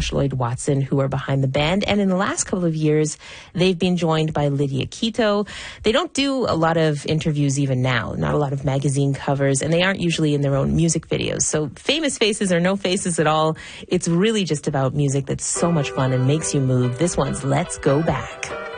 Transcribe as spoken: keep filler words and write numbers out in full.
Josh Lloyd Watson, who are behind the band. And in the last couple of years, they've been joined by Lydia Quito. They don't do a lot of interviews even now, not a lot of magazine covers, and they aren't usually in their own music videos. So famous faces or no faces at all, it's really just about music that's so much fun and makes you move. This one's Let's Go Back.